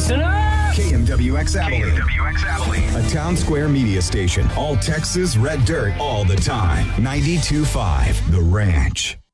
Listen up! KMWX Abilene. A town square media station. All Texas red dirt all the time. 92.5 The Ranch.